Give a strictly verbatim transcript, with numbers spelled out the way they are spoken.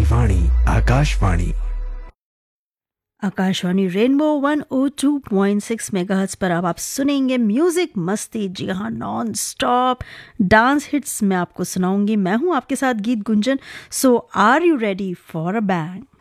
वाणी Akashvani Akashvani rainbow one O two point six megahertz पर अब आप सुनेंगे म्यूजिक मस्ती। जी हाँ, नॉन स्टॉप डांस हिट्स मैं आपको सुनाऊंगी। मैं हूं आपके साथ गीत गुंजन। सो are you ready for a bang?